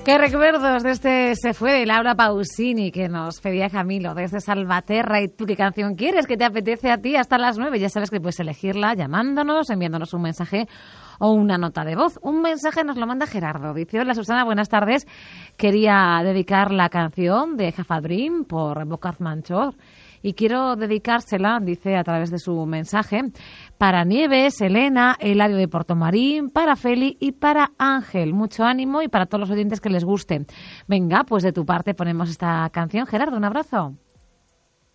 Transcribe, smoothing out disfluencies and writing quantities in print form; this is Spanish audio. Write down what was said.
Qué recuerdos de este Se fue de Laura Pausini, que nos pedía Camilo desde Salvaterra. ¿Y tú qué canción quieres que te apetece a ti hasta las 9? Ya sabes que puedes elegirla llamándonos, enviándonos un mensaje o una nota de voz. Un mensaje nos lo manda Gerardo. Dice: hola Susana, buenas tardes. Quería dedicar la canción de Jafadrim por Bocaz Manchor. Y quiero dedicársela, dice a través de su mensaje, para Nieves, Elena, Eladio de Portomarín, para Feli y para Ángel. Mucho ánimo y para todos los oyentes que les guste. Venga, pues de tu parte ponemos esta canción. Gerardo, un abrazo.